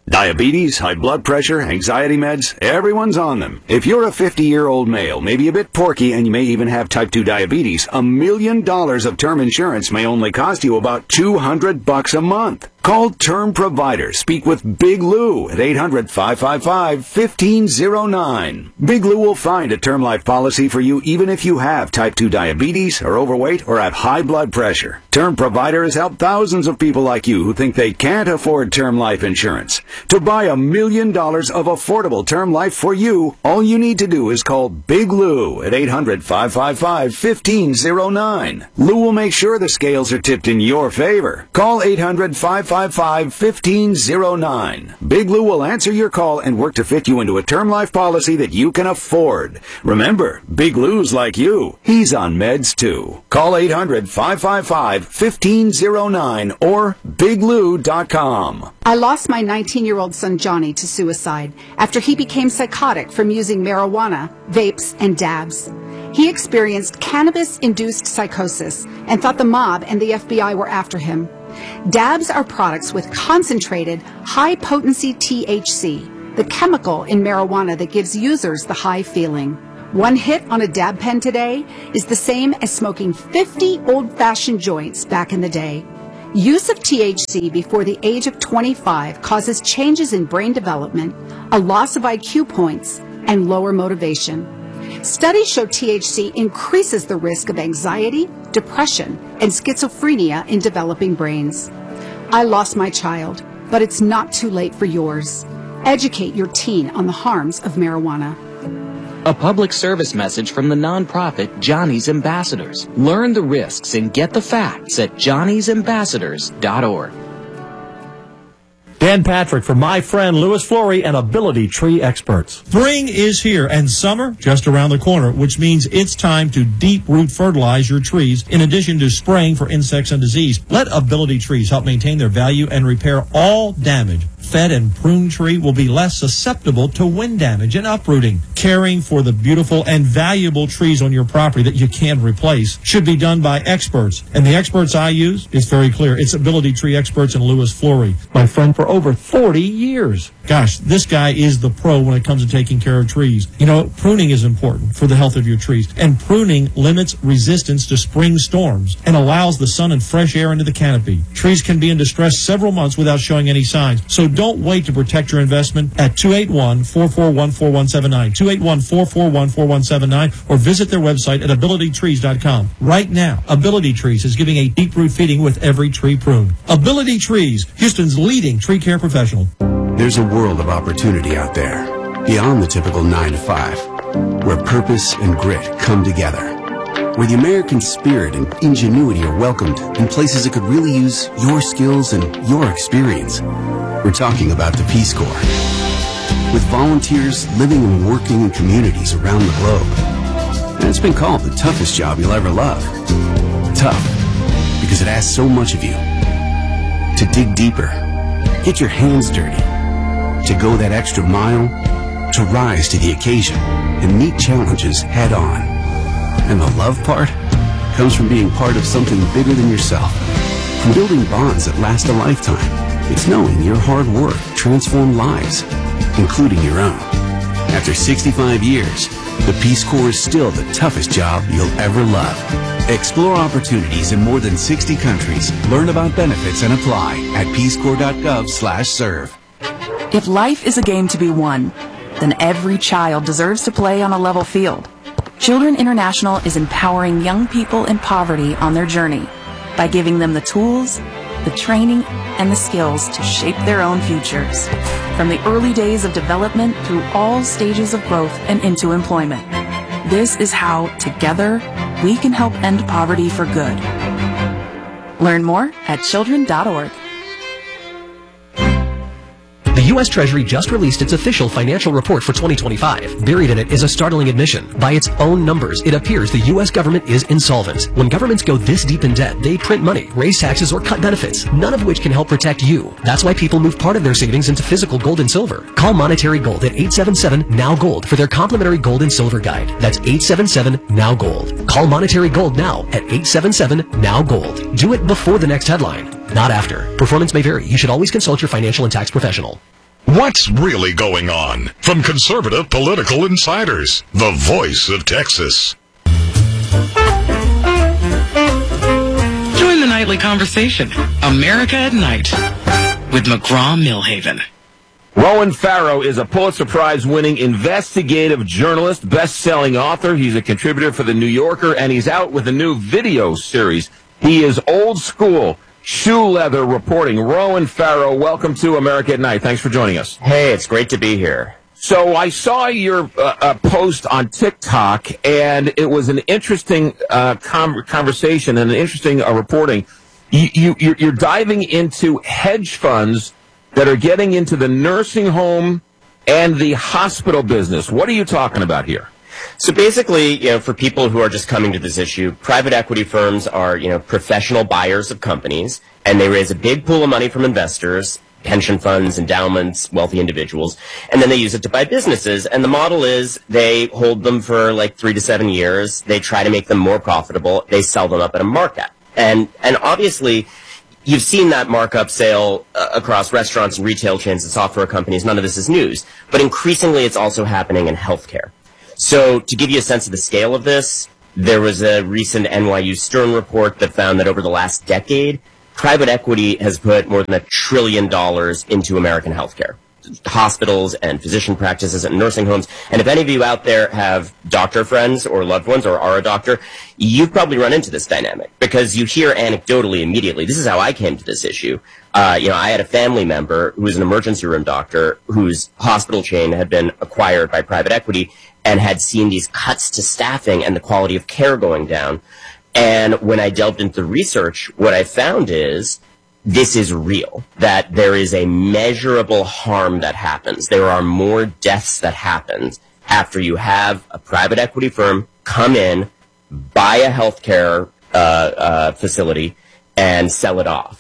Diabetes, high blood pressure, anxiety meds, everyone's on them. If you're a 50-year-old male, maybe a bit porky, and you may even have type 2 diabetes, $1 million of term insurance may only cost you about $200 a month. Call Term Provider. Speak with Big Lou at 800-555-1509. Big Lou will find a term life policy for you even if you have type 2 diabetes, are overweight, or have high blood pressure. Term Provider has helped thousands of people like you who think they can't afford term life insurance. To buy $1 million of affordable term life for you, all you need to do is call Big Lou at 800-555-1509. Lou will make sure the scales are tipped in your favor. Call 800-555-1509. Big Lou will answer your call and work to fit you into a term life policy that you can afford. Remember, Big Lou's like you. He's on meds too. Call 800-555-1509 or biglou.com. I lost my 19-year-old son Johnny to suicide after he became psychotic from using marijuana, vapes, and dabs. He experienced cannabis-induced psychosis and thought the mob and the FBI were after him. Dabs are products with concentrated, high-potency THC, the chemical in marijuana that gives users the high feeling. One hit on a dab pen today is the same as smoking 50 old-fashioned joints back in the day. Use of THC before the age of 25 causes changes in brain development, a loss of IQ points, and lower motivation. Studies show THC increases the risk of anxiety, depression, and schizophrenia in developing brains. I lost my child, but it's not too late for yours. Educate your teen on the harms of marijuana. A public service message from the nonprofit Johnny's Ambassadors. Learn the risks and get the facts at johnnysambassadors.org. Dan Patrick for my friend Louis Flory and Ability Tree Experts. Spring is here and summer just around the corner, which means it's time to deep root fertilize your trees in addition to spraying for insects and disease. Let Ability Trees help maintain their value and repair all damage. Fed and pruned tree will be less susceptible to wind damage and uprooting. Caring for the beautiful and valuable trees on your property that you can't replace should be done by experts. And the experts I use is very clear. It's Ability Tree Experts and Louis Flory. My friend for over 40 years. Gosh, this guy is the pro when it comes to taking care of trees. You know, pruning is important for the health of your trees. And pruning limits resistance to spring storms and allows the sun and fresh air into the canopy. Trees can be in distress several months without showing any signs. So don't wait to protect your investment at 281-441-4179, 281-441-4179, or visit their website at abilitytrees.com. Right now, Ability Trees is giving a deep root feeding with every tree pruned. Ability Trees, Houston's leading tree care professional. There's a world of opportunity out there, beyond the typical 9 to 5, where purpose and grit come together, where the American spirit and ingenuity are welcomed in places that could really use your skills and your experience. We're talking about the Peace Corps, with volunteers living and working in communities around the globe. And it's been called the toughest job you'll ever love. Tough, because it asks so much of you. To dig deeper, get your hands dirty, to go that extra mile, to rise to the occasion and meet challenges head on. And the love part comes from being part of something bigger than yourself, from building bonds that last a lifetime. It's knowing your hard work transformed lives, including your own. After 65 years, the Peace Corps is still the toughest job you'll ever love. Explore opportunities in more than 60 countries. Learn about benefits and apply at peacecorps.gov/serve. If life is a game to be won, then every child deserves to play on a level field. Children International is empowering young people in poverty on their journey by giving them the tools, the training, and the skills to shape their own futures, from the early days of development through all stages of growth and into employment. This is how, together, we can help end poverty for good. Learn more at children.org. The U.S. Treasury just released its official financial report for 2025. Buried in it is a startling admission. By its own numbers, it appears the U.S. government is insolvent. When governments go this deep in debt, they print money, raise taxes, or cut benefits, none of which can help protect you. That's why people move part of their savings into physical gold and silver. Call Monetary Gold at 877-NOW-GOLD for their complimentary gold and silver guide. That's 877-NOW-GOLD. Call Monetary Gold now at 877-NOW-GOLD. Do it before the next headline, not after. Performance may vary. You should always consult your financial and tax professional. What's really going on? From conservative political insiders, the voice of Texas. Join the nightly conversation, America at Night, with McGraw-Milhaven. Rowan Farrow is a Pulitzer Prize-winning investigative journalist, best-selling author. He's a contributor for The New Yorker, and he's out with a new video series. He is old school, shoe leather reporting. Rowan Farrow, welcome to America at Night. Thanks for joining us. Hey, it's great to be here. So I saw your post on TikTok, and it was an interesting conversation and an interesting reporting. You're diving into hedge funds that are getting into the nursing home and the hospital business. What are you talking about here? So basically, for people who are just coming to this issue, private equity firms are, professional buyers of companies, and they raise a big pool of money from investors, pension funds, endowments, wealthy individuals, and then they use it to buy businesses. And the model is they hold them for like 3 to 7 years. They try to make them more profitable. They sell them up at a markup. And obviously, you've seen that markup sale across restaurants and retail chains and software companies. None of this is news. But increasingly, it's also happening in healthcare. So to give you a sense of the scale of this, there was a recent NYU Stern report that found that over the last decade, private equity has put more than $1 trillion into American healthcare. Hospitals and physician practices and nursing homes. And if any of you out there have doctor friends or loved ones or are a doctor, you've probably run into this dynamic because you hear anecdotally immediately. This is how I came to this issue. I had a family member who was an emergency room doctor whose hospital chain had been acquired by private equity and had seen these cuts to staffing and the quality of care going down. And when I delved into the research, what I found is this is real, that there is a measurable harm that happens. There are more deaths that happen after you have a private equity firm come in, buy a healthcare facility, and sell it off.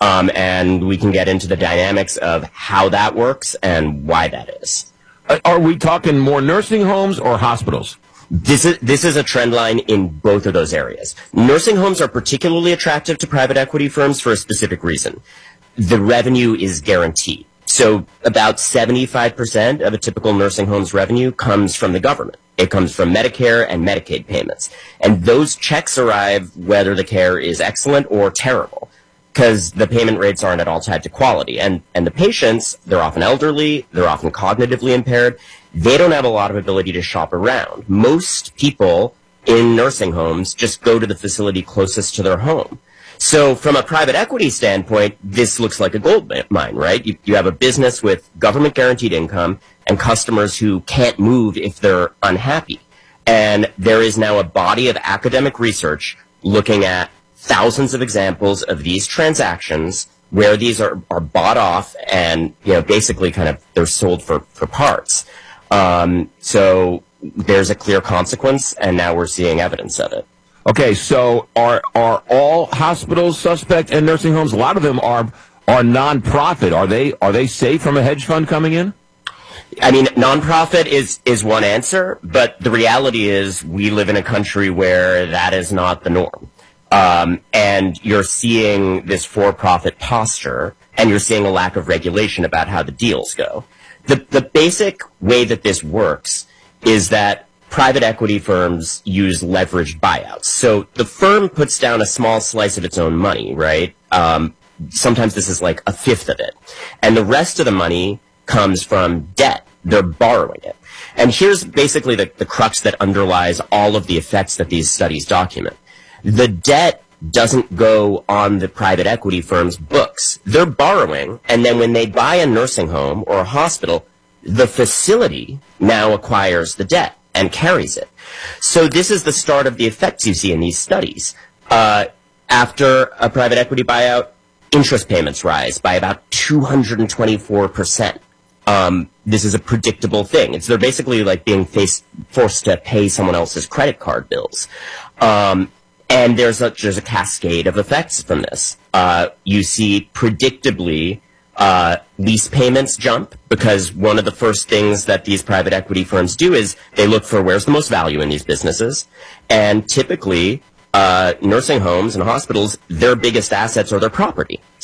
And we can get into the dynamics of how that works and why that is. Are we talking more nursing homes or hospitals? This is a trend line in both of those areas. Nursing homes are particularly attractive to private equity firms for a specific reason. The revenue is guaranteed. So about 75% of a typical nursing home's revenue comes from the government. It comes from Medicare and Medicaid payments. And those checks arrive whether the care is excellent or terrible, because the payment rates aren't at all tied to quality. And the patients, they're often elderly, they're often cognitively impaired. They don't have a lot of ability to shop around. Most people in nursing homes just go to the facility closest to their home. So from a private equity standpoint, this looks like a gold mine, right? You have a business with government guaranteed income and customers who can't move if they're unhappy. And there is now a body of academic research looking at thousands of examples of these transactions where these are bought off and, basically kind of they're sold for parts. So there's a clear consequence, and now we're seeing evidence of it. Okay, so are all hospitals suspect and nursing homes? A lot of them are nonprofit. Are they safe from a hedge fund coming in? I mean, nonprofit is one answer, but the reality is we live in a country where that is not the norm. And you're seeing this for-profit posture, and you're seeing a lack of regulation about how the deals go. The basic way that this works is that private equity firms use leveraged buyouts. So the firm puts down a small slice of its own money, right? Sometimes this is like a fifth of it. And the rest of the money comes from debt. They're borrowing it. And here's basically the crux that underlies all of the effects that these studies document. The debt doesn't go on the private equity firm's books. They're borrowing, and then when they buy a nursing home or a hospital, the facility now acquires the debt and carries it. So this is the start of the effects you see in these studies. After a private equity buyout, interest payments rise by about 224%. This is a predictable thing. They're basically like being forced to pay someone else's credit card bills. And there's a cascade of effects from this. You see predictably lease payments jump, because one of the first things that these private equity firms do is they look for where's the most value in these businesses. And typically, nursing homes and hospitals, their biggest assets are their property.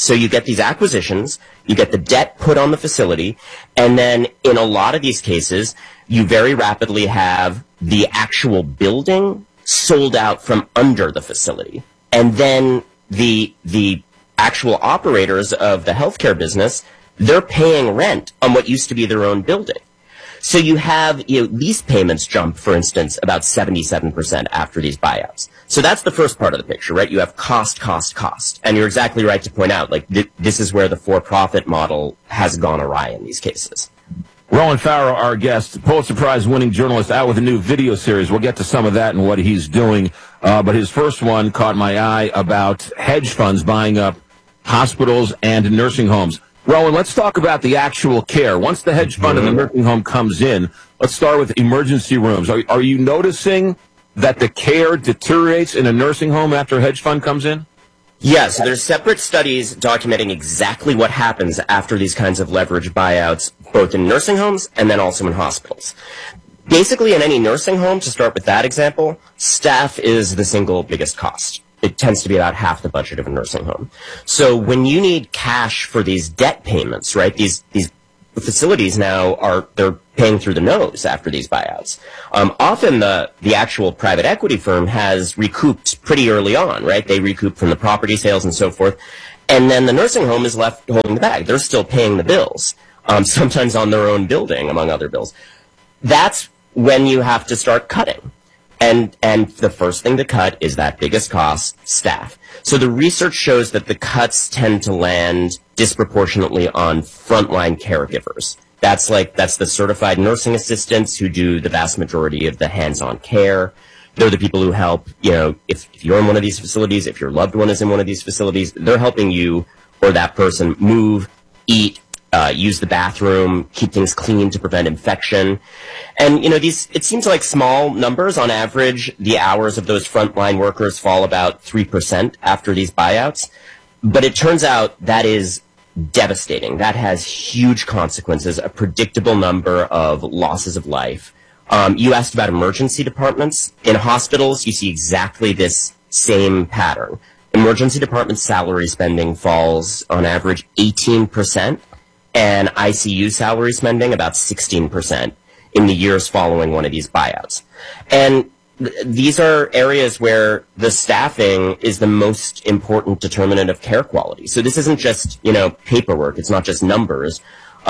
So you get these acquisitions, you get the debt put on the facility, and then in a lot of these cases, you very rapidly have the actual building sold out from under the facility. And then the actual operators of the healthcare business, they're paying rent on what used to be their own building. So you have lease payments jump, for instance, about 77% after these buyouts. So that's the first part of the picture, right? You have cost. And you're exactly right to point out, like, this is where the for-profit model has gone awry in these cases. Roland Farrow, our guest, Pulitzer Prize-winning journalist, out with a new video series. We'll get to some of that and what he's doing. But his first one caught my eye about hedge funds buying up hospitals and nursing homes. Roland, let's talk about the actual care. Once the hedge fund and the nursing home comes in, let's start with emergency rooms. Are you noticing that the care deteriorates in a nursing home after a hedge fund comes in? Yeah, so there's separate studies documenting exactly what happens after these kinds of leverage buyouts, both in nursing homes and then also in hospitals. Basically, in any nursing home, to start with that example, staff is the single biggest cost. It tends to be about half the budget of a nursing home. So when you need cash for these debt payments, right, these facilities now they're paying through the nose after these buyouts. Often the actual private equity firm has recouped pretty early on, right? They recoup from the property sales and so forth. And then the nursing home is left holding the bag. They're still paying the bills, sometimes on their own building, among other bills. That's when you have to start cutting. And the first thing to cut is that biggest cost, staff. So the research shows that the cuts tend to land disproportionately on frontline caregivers. That's the certified nursing assistants who do the vast majority of the hands-on care. They're the people who help, if you're in one of these facilities, if your loved one is in one of these facilities, they're helping you or that person move, eat, use the bathroom, keep things clean to prevent infection. And, it seems like small numbers. On average, the hours of those frontline workers fall about 3% after these buyouts. But it turns out that is devastating. That has huge consequences, a predictable number of losses of life. You asked about emergency departments. In hospitals, you see exactly this same pattern. Emergency department salary spending falls on average 18%. And ICU salary spending about 16% in the years following one of these buyouts. And these are areas where the staffing is the most important determinant of care quality. So this isn't just, paperwork. It's not just numbers.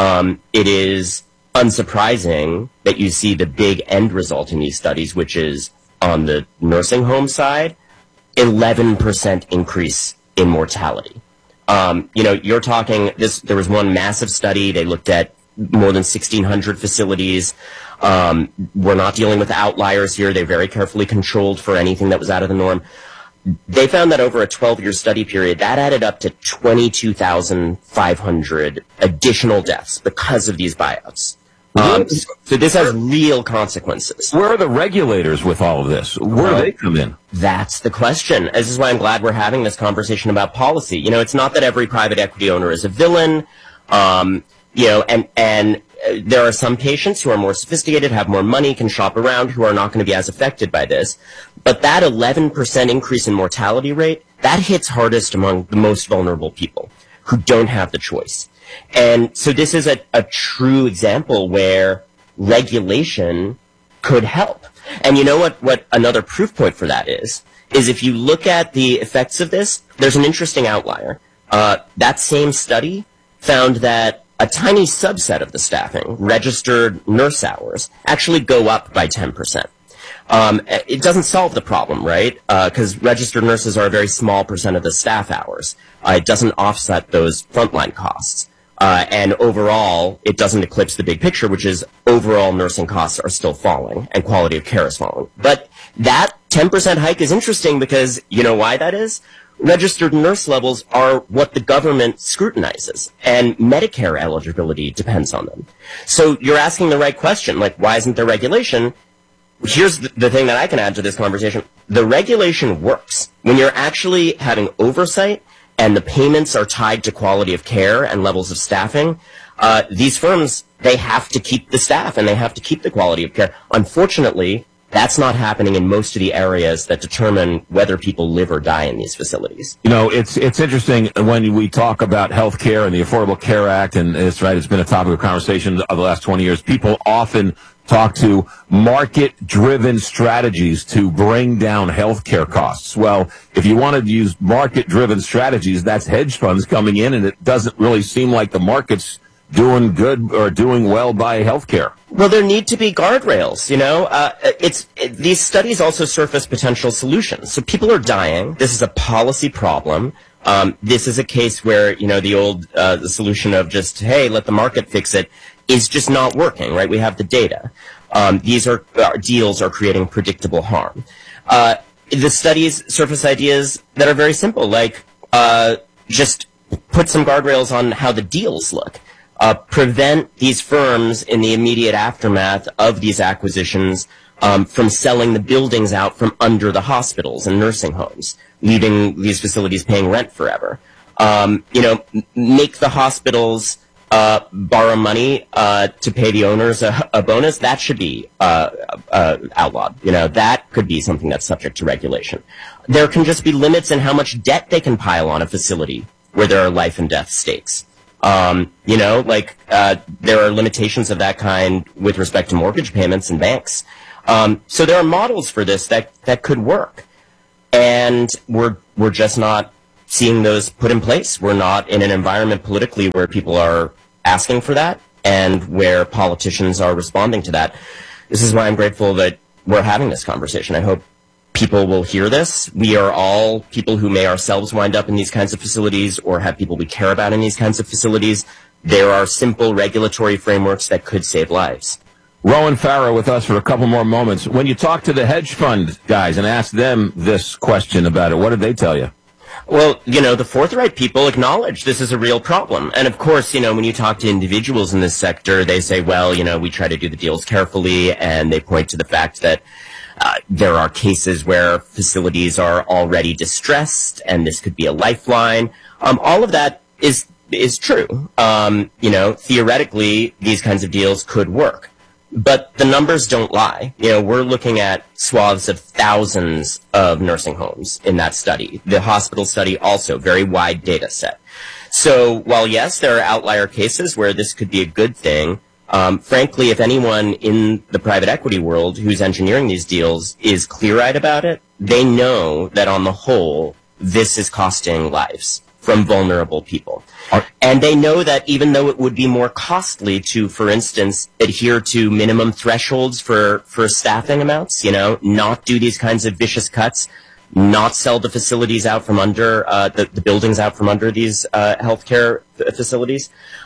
It is unsurprising that you see the big end result in these studies, which is on the nursing home side, 11% increase in mortality. You're talking there was one massive study. They looked at more than 1,600 facilities. We're not dealing with outliers here. They very carefully controlled for anything that was out of the norm. They found that over a 12-year study period, that added up to 22,500 additional deaths because of these buyouts. So this has real consequences. Where are the regulators with all of this? Where do they come in? That's the question. This is why I'm glad we're having this conversation about policy. It's not that every private equity owner is a villain. And there are some patients who are more sophisticated, have more money, can shop around, who are not going to be as affected by this. But that 11% increase in mortality rate, that hits hardest among the most vulnerable people who don't have the choice. And so this is a true example where regulation could help. And you know what another proof point for that is if you look at the effects of this, there's an interesting outlier. That same study found that a tiny subset of the staffing, registered nurse hours, actually go up by 10%. It doesn't solve the problem, right? Because registered nurses are a very small percent of the staff hours. It doesn't offset those frontline costs. And overall, it doesn't eclipse the big picture, which is overall nursing costs are still falling and quality of care is falling. But that 10% hike is interesting because you know why that is? Registered nurse levels are what the government scrutinizes, and Medicare eligibility depends on them. So you're asking the right question, like, why isn't there regulation? Here's the thing that I can add to this conversation. The regulation works. When you're actually having oversight and the payments are tied to quality of care and levels of staffing, these firms, they have to keep the staff and they have to keep the quality of care. Unfortunately, That's not happening in most of the areas that determine whether people live or die in these facilities. You know, it's interesting when we talk about health care and the Affordable Care Act, and it's right, it's been a topic of conversation of the last 20 years. People often talk to market-driven strategies to bring down health care costs. Well, if you wanted to use market-driven strategies, that's hedge funds coming in, and it doesn't really seem like the market's doing good or doing well by healthcare. Well, there need to be guardrails, you know. These studies also surface potential solutions. So people are dying. This is a policy problem. This is a case where, you know, the solution of just, hey, let the market fix it is just not working, right? We have the data. These deals are creating predictable harm. The studies surface ideas that are very simple, like just put some guardrails on how the deals look. Prevent these firms in the immediate aftermath of these acquisitions from selling the buildings out from under the hospitals and nursing homes, leaving these facilities paying rent forever. Make the hospitals borrow money to pay the owners a bonus. That should be outlawed. You know, that could be something that's subject to regulation. There can just be limits in how much debt they can pile on a facility where there are life and death stakes. There are limitations of that kind with respect to mortgage payments and banks. So there are models for this that could work. And we're just not seeing those put in place. We're not in an environment politically where people are asking for that and where politicians are responding to that. This is why I'm grateful that we're having this conversation. I hope people will hear this. We are all people who may ourselves wind up in these kinds of facilities or have people we care about in these kinds of facilities. There are simple regulatory frameworks that could save lives. Rowan Farrow with us for a couple more moments. When you talk to the hedge fund guys and ask them this question about it, what did they tell you? Well, you know, the forthright people acknowledge this is a real problem. And of course, you know, when you talk to individuals in this sector, they say, well, you know, we try to do the deals carefully, and they point to the fact that there are cases where facilities are already distressed, and this could be a lifeline. All of that is true. Theoretically, these kinds of deals could work. But the numbers don't lie. You know, we're looking at swaths of thousands of nursing homes in that study. The hospital study also, very wide data set. So while, yes, there are outlier cases where this could be a good thing, frankly, if anyone in the private equity world who's engineering these deals is clear-eyed about it, they know that on the whole, this is costing lives from vulnerable people. And they know that even though it would be more costly to, for instance, adhere to minimum thresholds for staffing amounts, you know, not do these kinds of vicious cuts, not sell the facilities out from under, the buildings out from under these healthcare facilities,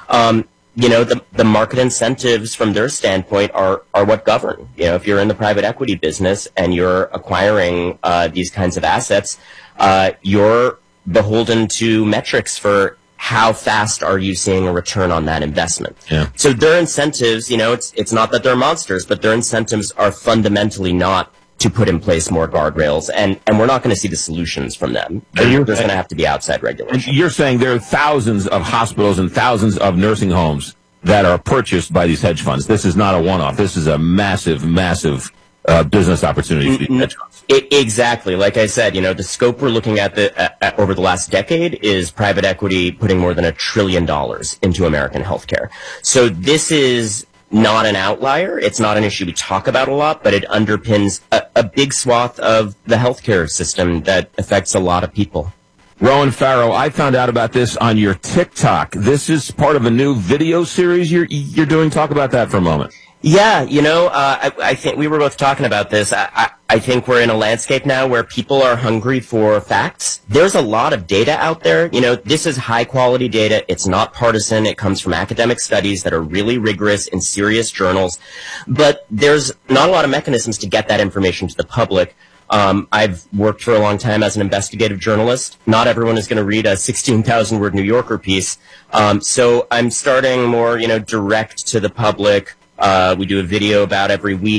the market incentives from their standpoint are what govern. You know, if you're in the private equity business and you're acquiring these kinds of assets, you're beholden to metrics for how fast are you seeing a return on that investment. Yeah. So their incentives, you know, it's not that they're monsters, but their incentives are fundamentally not to put in place more guardrails, and we're not going to see the solutions from them. There's going to have to be outside regulation. You're saying there are thousands of hospitals and thousands of nursing homes that are purchased by these hedge funds. This is not a one-off. This is a massive, massive business opportunity for these hedge funds. Exactly. Like I said, you know, the scope we're looking at over the last decade is private equity putting more than $1 trillion into American healthcare. So this is not an outlier. It's not an issue we talk about a lot, but it underpins a big swath of the healthcare system that affects a lot of people. Rowan Farrow, I found out about this on your TikTok. This is part of a new video series you're doing. Talk about that for a moment. Yeah, you know, I think we were both talking about this. I think we're in a landscape now where people are hungry for facts. There's a lot of data out there. You know, this is high-quality data. It's not partisan. It comes from academic studies that are really rigorous in serious journals. But there's not a lot of mechanisms to get that information to the public. I've worked for a long time as an investigative journalist. Not everyone is going to read a 16,000-word New Yorker piece. So I'm starting more, you know, direct to the public. We do a video about every week.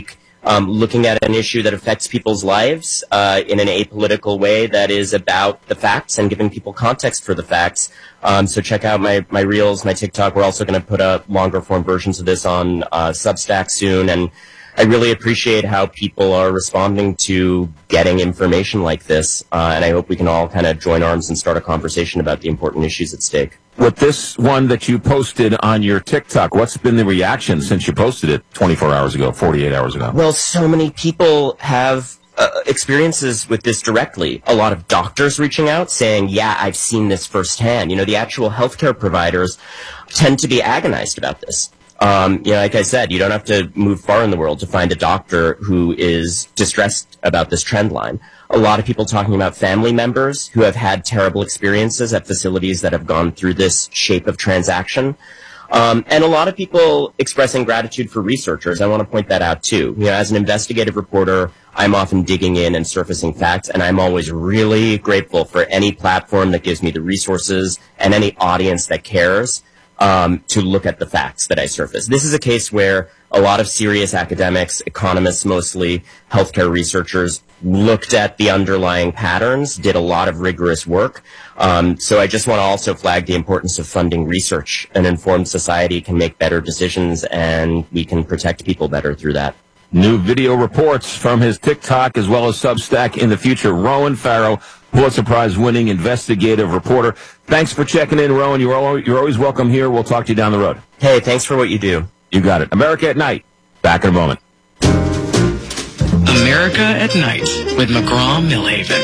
looking at an issue that affects people's lives in an apolitical way that is about the facts and giving people context for the facts. So check out my Reels, my TikTok. We're also going to put up longer form versions of this on Substack soon. And I really appreciate how people are responding to getting information like this. And I hope we can all kind of join arms and start a conversation about the important issues at stake. With this one that you posted on your TikTok, what's been the reaction since you posted it 24 hours ago, 48 hours ago? Well, so many people have experiences with this directly. A lot of doctors reaching out saying, yeah, I've seen this firsthand. The actual healthcare providers tend to be agonized about this. Like I said, you don't have to move far in the world to find a doctor who is distressed about this trend line. A lot of people talking about family members who have had terrible experiences at facilities that have gone through this shape of transaction. And a lot of people expressing gratitude for researchers. I want to point that out too. As an investigative reporter, I'm often digging in and surfacing facts, and I'm always really grateful for any platform that gives me the resources and any audience that cares to look at the facts that I surface. This is a case where a lot of serious academics, economists mostly, healthcare researchers, looked at the underlying patterns, did a lot of rigorous work. So I just want to also flag the importance of funding research. An informed society can make better decisions, and we can protect people better through that. New video reports from his TikTok as well as Substack in the future. Rowan Farrow, Pulitzer Prize-winning investigative reporter. Thanks for checking in, Rowan. You're always welcome here. We'll talk to you down the road. Hey, thanks for what you do. You got it. America at Night. Back in a moment. America at Night with McGraw-Milhaven.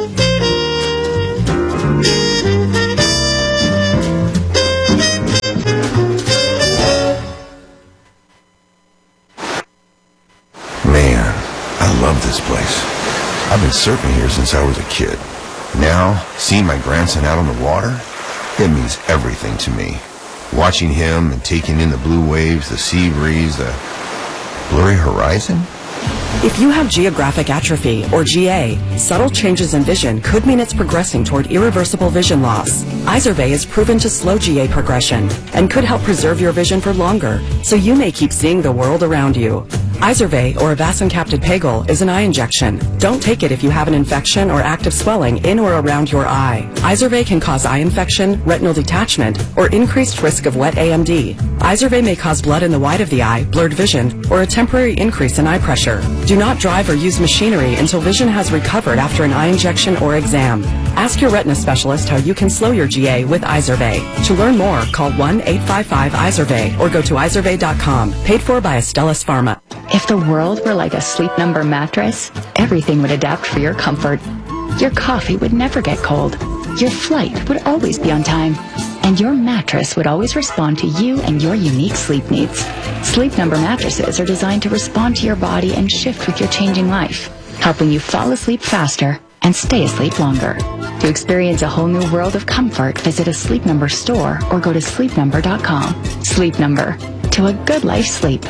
Man, I love this place. I've been surfing here since I was a kid. Now, seeing my grandson out on the water, it means everything to me. Watching him and taking in the blue waves, the sea breeze, the blurry horizon. If you have geographic atrophy, or GA, subtle changes in vision could mean it's progressing toward irreversible vision loss. Izervay is proven to slow GA progression and could help preserve your vision for longer, so you may keep seeing the world around you. Izervay, or avacincaptad pegol, is an eye injection. Don't take it if you have an infection or active swelling in or around your eye. Izervay can cause eye infection, retinal detachment, or increased risk of wet AMD. Izervay may cause blood in the white of the eye, blurred vision, or a temporary increase in eye pressure. Do not drive or use machinery until vision has recovered after an eye injection or exam. Ask your retina specialist how you can slow your GA with Izervay. To learn more, call 1-855-IZERVAY or go to izervay.com. Paid for by Astellas Pharma. If the world were like a Sleep Number mattress, everything would adapt for your comfort. Your coffee would never get cold. Your flight would always be on time. And your mattress would always respond to you and your unique sleep needs. Sleep Number mattresses are designed to respond to your body and shift with your changing life, helping you fall asleep faster and stay asleep longer. To experience a whole new world of comfort, visit a Sleep Number store or go to sleepnumber.com. Sleep Number. To a good life's sleep.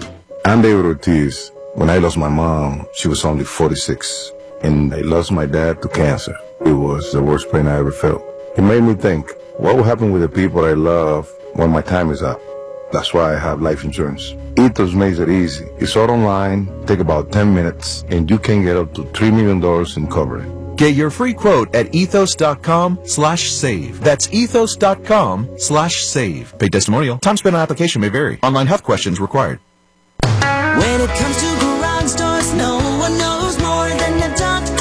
I'm David Ortiz. When I lost my mom, she was only 46. And I lost my dad to cancer. It was the worst pain I ever felt. It made me think, what will happen with the people I love when my time is up? That's why I have life insurance. Ethos makes it easy. It's all online, take about 10 minutes, and you can get up to $3 million in coverage. Get your free quote at ethos.com/save. That's ethos.com/save. Paid testimonial. Time spent on application may vary. Online health questions required. When it comes to garage doors, no one knows more than the doctor.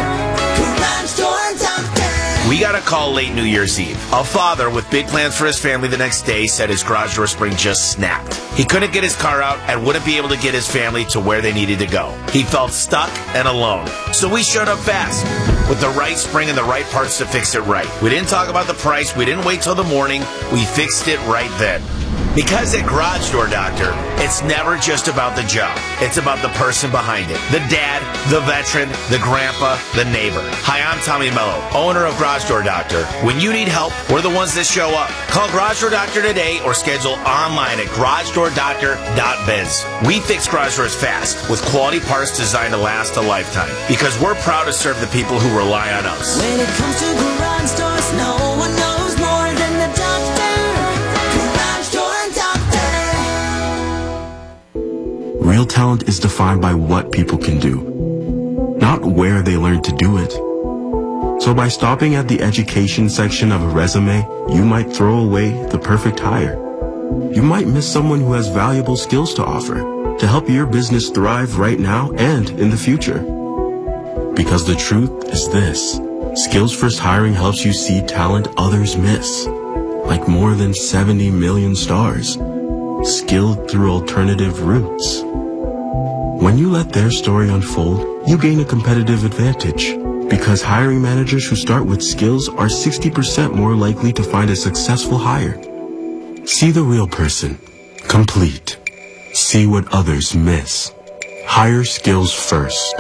Garage Door Doctor. We got a call late New Year's Eve. A father with big plans for his family the next day said his garage door spring just snapped. He couldn't get his car out and wouldn't be able to get his family to where they needed to go. He felt stuck and alone. So we showed up fast with the right spring and the right parts to fix it right. We didn't talk about the price. We didn't wait till the morning. We fixed it right then. Because at Garage Door Doctor, it's never just about the job. It's about the person behind it. The dad, the veteran, the grandpa, the neighbor. Hi, I'm Tommy Mello, owner of Garage Door Doctor. When you need help, we're the ones that show up. Call Garage Door Doctor today or schedule online at garagedoordoctor.biz. We fix garage doors fast with quality parts designed to last a lifetime because we're proud to serve the people who rely on us. When it comes to garage doors, no one knows more than the doctor. Garage Door Doctor. Real talent is defined by what people can do, not where they learn to do it. So by stopping at the education section of a resume, you might throw away the perfect hire. You might miss someone who has valuable skills to offer to help your business thrive right now and in the future. Because the truth is this: Skills First Hiring helps you see talent others miss, like more than 70 million stars, skilled through alternative routes. When you let their story unfold, you gain a competitive advantage, because hiring managers who start with skills are 60% more likely to find a successful hire. See the real person, complete. See what others miss. Hire skills first.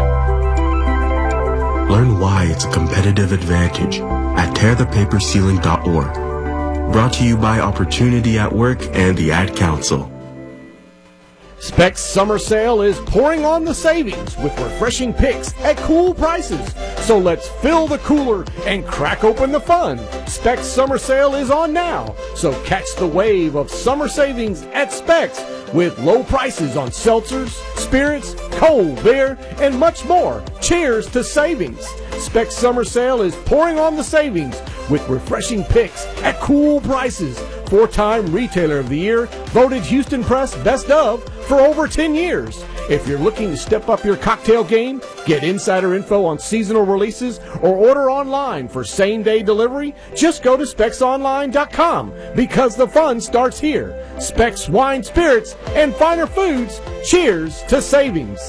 Learn why it's a competitive advantage at tearthepaperceiling.org. Brought to you by Opportunity at Work and the Ad Council. Specs Summer Sale is pouring on the savings with refreshing picks at cool prices. So let's fill the cooler and crack open the fun. Specs Summer Sale is on now. So catch the wave of summer savings at Specs with low prices on seltzers, spirits, cold beer, and much more. Cheers to savings. Specs Summer Sale is pouring on the savings with refreshing picks at cool prices. 4-time Retailer of the Year, voted Houston Press Best of for over 10 years. If you're looking to step up your cocktail game, get insider info on seasonal releases, or order online for same-day delivery, just go to specsonline.com, because the fun starts here. Specs Wine, Spirits, and Finer Foods. Cheers to savings.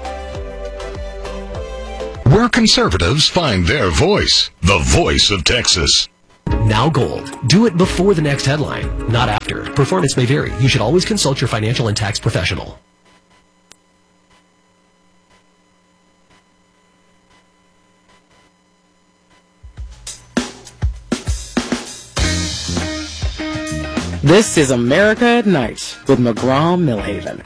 Where conservatives find their voice. The voice of Texas. Now Gold. Do it before the next headline, not after. Performance may vary. You should always consult your financial and tax professional. This is America at Night with McGraw-Millhaven.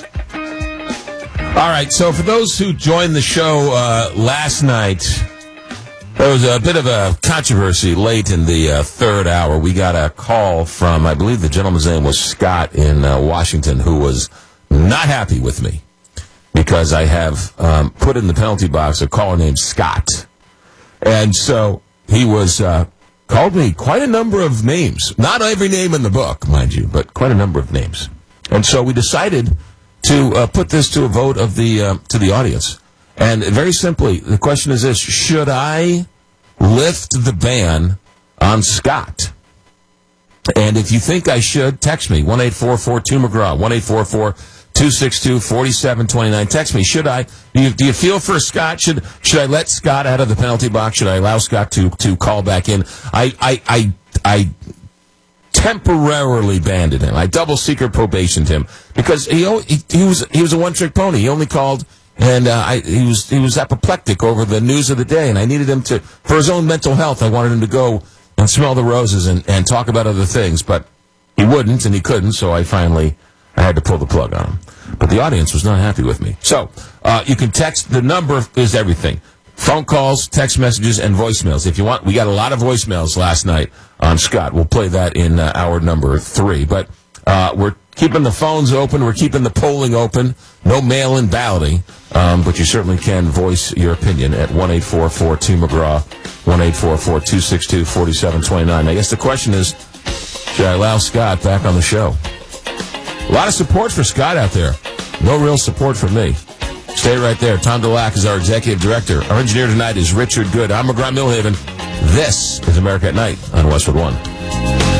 All right, so for those who joined the show last night, there was a bit of a controversy late in the third hour. We got a call from, I believe the gentleman's name was Scott in Washington, who was not happy with me because I have put in the penalty box a caller named Scott. And so he was called me quite a number of names. Not every name in the book, mind you, but quite a number of names. And so we decided to put this to a vote of the to the audience. And very simply, the question is this: should I lift the ban on Scott? And if you think I should, text me, 1-844-2McGraw, 1-844-262-4729. Text me, should I? Do you feel for Scott? Should I let Scott out of the penalty box? Should I allow Scott to call back in? I temporarily banded him. I double secret probationed him because he was a one-trick pony. He only called, and he was apoplectic over the news of the day, and I needed him to, for his own mental health, I wanted him to go and smell the roses and talk about other things, but he wouldn't and he couldn't, so I had to pull the plug on him. But the audience was not happy with me. So you can text. The number is everything. Phone calls, text messages, and voicemails. If you want, we got a lot of voicemails last night on Scott. We'll play that in hour number 3. But we're keeping the phones open. We're keeping the polling open. No mail-in balloting. But you certainly can voice your opinion at 1-844-2McGraw, 1-844-262-4729. I guess the question is, should I allow Scott back on the show? A lot of support for Scott out there. No real support for me. Stay right there. Tom DeLack is our executive director. Our engineer tonight is Richard Good. I'm McGraw-Millhaven. This is America at Night on Westwood One.